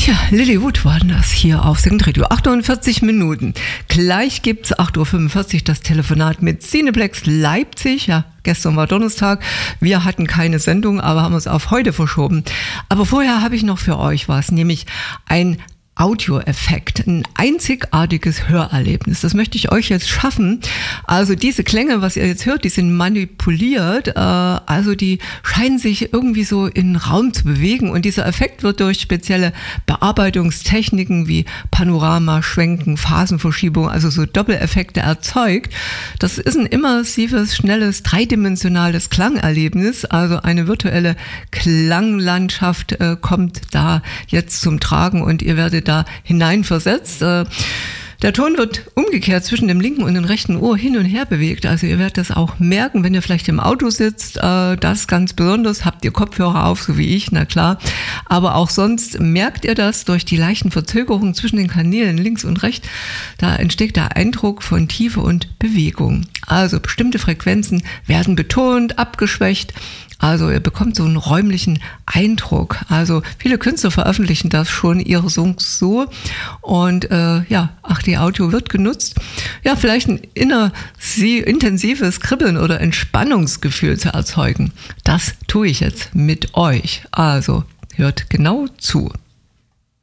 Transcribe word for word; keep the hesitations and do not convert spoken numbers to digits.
Ja, Lilywood war das hier auf Second Radio. achtundvierzig Minuten. Gleich gibt's acht Uhr fünfundvierzig das Telefonat mit Cineplex Leipzig. Ja, gestern war Donnerstag. Wir hatten keine Sendung, aber haben es auf heute verschoben. Aber vorher habe ich noch für euch was, nämlich ein Audioeffekt, ein einzigartiges Hörerlebnis. Das möchte ich euch jetzt schaffen. Also diese Klänge, was ihr jetzt hört, die sind manipuliert, äh, also die scheinen sich irgendwie so in den Raum zu bewegen und dieser Effekt wird durch spezielle Bearbeitungstechniken wie Panorama, Schwenken, Phasenverschiebung, also so Doppeleffekte erzeugt. Das ist ein immersives, schnelles, dreidimensionales Klangerlebnis, also eine virtuelle Klanglandschaft äh, kommt da jetzt zum Tragen und ihr werdet da hineinversetzt. Der Ton wird umgekehrt zwischen dem linken und dem rechten Ohr hin und her bewegt. Also ihr werdet das auch merken, wenn ihr vielleicht im Auto sitzt. Das ganz besonders. Habt ihr Kopfhörer auf, so wie ich, na klar. Aber auch sonst merkt ihr das durch die leichten Verzögerungen zwischen den Kanälen links und rechts. Da entsteht der Eindruck von Tiefe und Bewegung. Also bestimmte Frequenzen werden betont, abgeschwächt. Also ihr bekommt so einen räumlichen Eindruck. Also viele Künstler veröffentlichen das schon, ihre Songs so. Und äh, ja, Ach die Audio wird genutzt. Ja, vielleicht ein inner, intensives Kribbeln oder Entspannungsgefühl zu erzeugen. Das tue ich jetzt mit euch. Also hört genau zu.